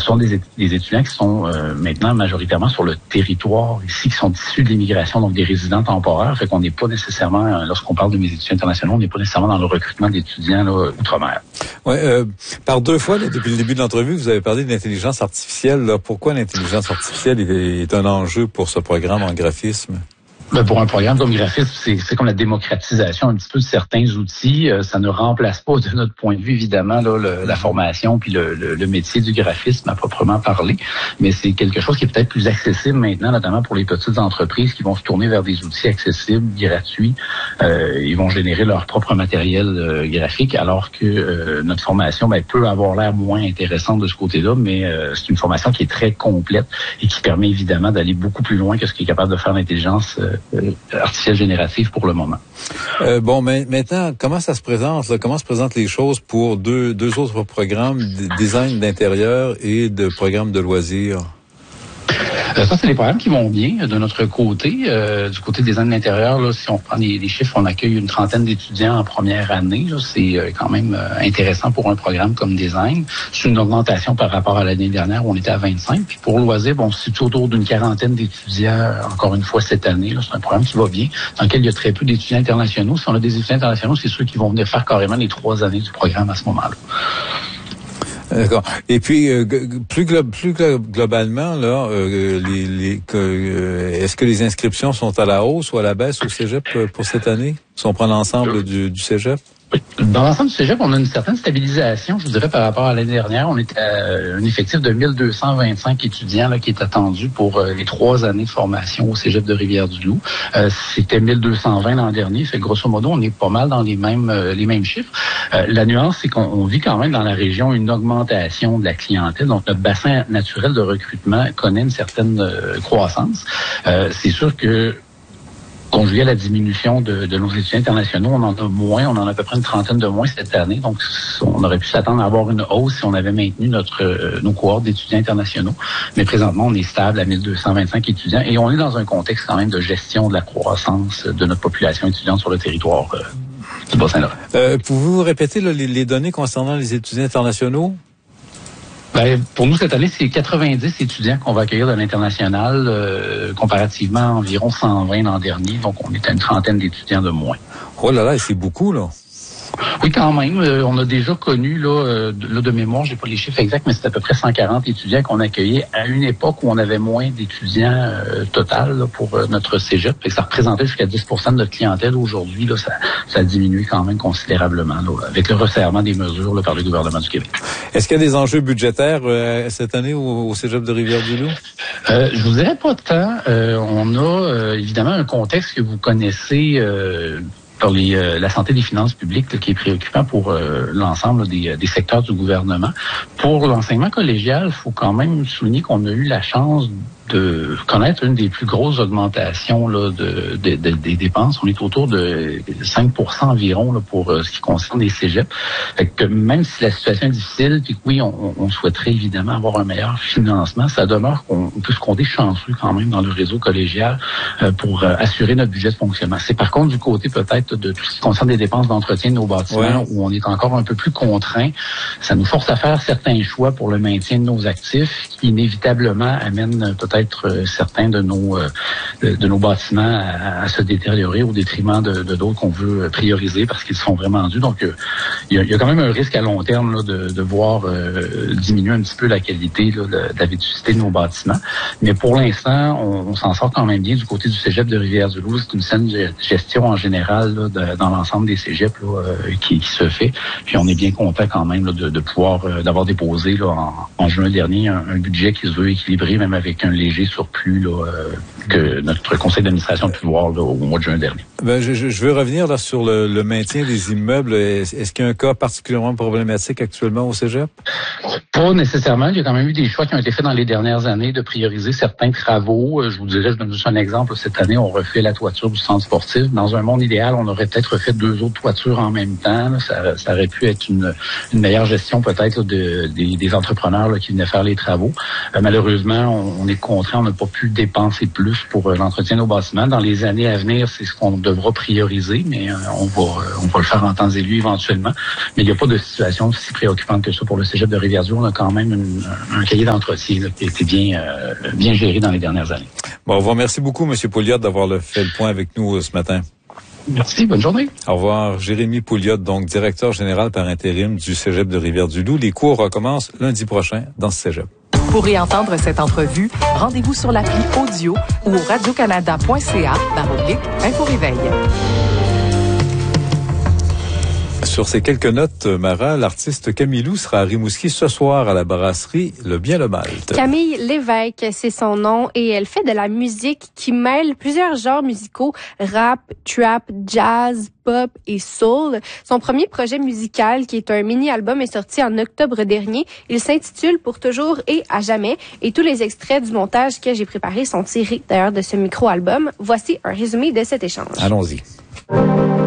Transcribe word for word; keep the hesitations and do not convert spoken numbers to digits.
sont des, des étudiants qui sont euh, maintenant majoritairement sur le territoire ici, qui sont issus de l'immigration, donc des résidents temporaires. Fait qu'on n'est pas nécessairement, euh, lorsqu'on parle de mes étudiants internationaux, on n'est pas nécessairement dans le recrutement d'étudiants là, outre-mer. Ouais, euh, par deux fois, là, depuis le début de l'entrevue, vous avez parlé de l'intelligence artificielle. Là. Pourquoi l'intelligence artificielle est, est un enjeu pour ce programme en graphisme? Ben pour un programme comme graphisme, c'est, c'est comme la démocratisation un petit peu de certains outils. Euh, ça ne remplace pas, de notre point de vue, évidemment, là, le, la formation puis le, le, le métier du graphisme à proprement parler. Mais c'est quelque chose qui est peut-être plus accessible maintenant, notamment pour les petites entreprises qui vont se tourner vers des outils accessibles, gratuits. Euh, ils vont générer leur propre matériel euh, graphique, alors que euh, notre formation ben, peut avoir l'air moins intéressante de ce côté-là, mais euh, c'est une formation qui est très complète et qui permet évidemment d'aller beaucoup plus loin que ce qu'est capable de faire l'intelligence euh, artificielle générative pour le moment. Euh, bon, mais maintenant, comment ça se présente? Là? Comment se présentent les choses pour deux, deux autres programmes, design d'intérieur et de programme de loisirs? Euh, ça, c'est des programmes qui vont bien de notre côté. Euh, du côté des design d'intérieur, là, si on prend les, les chiffres, on accueille une trentaine d'étudiants en première année. Là, c'est euh, quand même euh, intéressant pour un programme comme design. C'est une augmentation par rapport à l'année dernière où on était à vingt-cinq. Puis pour loisirs, bon, c'est autour d'une quarantaine d'étudiants, encore une fois, cette année. Là, c'est un programme qui va bien, dans lequel il y a très peu d'étudiants internationaux. Si on a des étudiants internationaux, c'est ceux qui vvont venir faire carrément les trois années du programme à ce moment-là. D'accord. Et puis euh, plus glo- plus glo- globalement là, euh, les, les, que, euh, est-ce que les inscriptions sont à la hausse ou à la baisse au Cégep euh, pour cette année, si on prend l'ensemble du, du Cégep? Dans l'ensemble du Cégep, on a une certaine stabilisation, je vous dirais, par rapport à l'année dernière. On était à un effectif de mille deux cent vingt-cinq étudiants là, qui est attendu pour euh, les trois années de formation au Cégep de Rivière-du-Loup. Euh, c'était mille deux cent vingt l'an dernier. Fait que grosso modo, on est pas mal dans les mêmes euh, les mêmes chiffres. Euh, la nuance, c'est qu'on on vit quand même dans la région une augmentation de la clientèle. Donc, notre bassin naturel de recrutement connaît une certaine euh, croissance. Euh, c'est sûr que conjugué à la diminution de, de nos étudiants internationaux, on en a moins, on en a à peu près une trentaine de moins cette année. Donc, on aurait pu s'attendre à avoir une hausse si on avait maintenu notre euh, nos cohortes d'étudiants internationaux. Mais présentement, on est stable à mille deux cent vingt-cinq étudiants et on est dans un contexte quand même de gestion de la croissance de notre population étudiante sur le territoire euh, du Bas-Saint-Laurent. Euh, pouvez-vous répéter là, les, les données concernant les étudiants internationaux? Ben, pour nous, cette année, c'est quatre-vingt-dix étudiants qu'on va accueillir de l'international, euh, comparativement à environ cent vingt l'an dernier. Donc, on est à une trentaine d'étudiants de moins. Oh là là, c'est beaucoup, là. Oui, quand même. Euh, on a déjà connu, là, euh, de, là, de mémoire, j'ai pas les chiffres exacts, mais c'est à peu près cent quarante étudiants qu'on accueillait à une époque où on avait moins d'étudiants euh, total là, pour euh, notre cégep. Et ça représentait jusqu'à dix pour cent de notre clientèle. Aujourd'hui, là, ça, ça a diminué quand même considérablement là, avec le resserrement des mesures là, par le gouvernement du Québec. Est-ce qu'il y a des enjeux budgétaires euh, cette année au, au Cégep de Rivière-du-Loup? Euh, je vous dirais pas tant. Euh, on a euh, évidemment un contexte que vous connaissez euh, par les, euh, la santé des finances publiques là, qui est préoccupant pour euh, l'ensemble des, des secteurs du gouvernement. Pour l'enseignement collégial, il faut quand même souligner qu'on a eu la chance de connaître une des plus grosses augmentations là, de, de, de, des dépenses. On est autour de cinq pour cent environ là, pour euh, ce qui concerne les cégeps. Fait que même si la situation est difficile, puis que oui, on, on souhaiterait évidemment avoir un meilleur financement, ça demeure qu'on on peut se compter chanceux quand même dans le réseau collégial euh, pour euh, assurer notre budget de fonctionnement. C'est par contre du côté peut-être de tout ce qui concerne les dépenses d'entretien de nos bâtiments, ouais, où on est encore un peu plus contraint. Ça nous force à faire certains choix pour le maintien de nos actifs qui inévitablement amènent peut-être être euh, certains de nos euh, de, de nos bâtiments à, à se détériorer au détriment de, de d'autres qu'on veut prioriser parce qu'ils sont vraiment dus. Donc, euh, il, y a, il y a quand même un risque à long terme là, de, de voir euh, diminuer un petit peu la qualité là, de, de la vétusté de nos bâtiments. Mais pour l'instant, on, on s'en sort quand même bien du côté du cégep de Rivière-du-Loup. C'est une saine gestion en général là, de, dans l'ensemble des cégeps là, euh, qui, qui se fait. Puis on est bien content quand même là, de, de pouvoir euh, d'avoir déposé là, en, en juin dernier un, un budget qui se veut équilibré, même avec un léger surplus là, euh, que notre conseil d'administration a pu voir là, au mois de juin dernier. Ben, je, je veux revenir là sur le, le maintien des immeubles. Est-ce, est-ce qu'il y a un cas particulièrement problématique actuellement au Cégep? Pas nécessairement. Il y a quand même eu des choix qui ont été faits dans les dernières années de prioriser certains travaux. Je vous dirais, je donne juste un exemple. Cette année, on refait la toiture du centre sportif. Dans un monde idéal, on aurait peut-être refait deux autres toitures en même temps. Ça, ça aurait pu être une, une meilleure gestion peut-être là, de, des, des entrepreneurs là, qui venaient faire les travaux. Euh, malheureusement, on, on est rencontrés, on n'a pas pu dépenser plus pour euh, l'entretien de nos bâtiments. Dans les années à venir, c'est ce qu'on devra prioriser, mais euh, on va euh, on va le faire en temps et lieu éventuellement. Mais il n'y a pas de situation si préoccupante que ça pour le cégep de Rivière-du-Loup. On a quand même une, un cahier d'entretien là, qui a été bien euh, bien géré dans les dernières années. Bon, on vous remercie beaucoup, M. Pouliot, d'avoir le, fait le point avec nous euh, ce matin. Merci, bonne journée. Au revoir. Jérémy Pouliot, donc directeur général par intérim du cégep de Rivière-du-Loup. Les cours recommencent lundi prochain dans ce cégep. Pour réentendre cette entrevue, rendez-vous sur l'appli audio ou au radiocanada point c a barre oblique Info Réveil. Sur ces quelques notes, Mara, l'artiste Camille Lou sera à Rimouski ce soir à la brasserie Le Bien le Malte. Camille Lévesque, c'est son nom, et elle fait de la musique qui mêle plusieurs genres musicaux, rap, trap, jazz, pop et soul. Son premier projet musical, qui est un mini-album, est sorti en octobre dernier. Il s'intitule Pour toujours et à jamais, et tous les extraits du montage que j'ai préparé sont tirés d'ailleurs de ce micro-album. Voici un résumé de cet échange. Allons-y.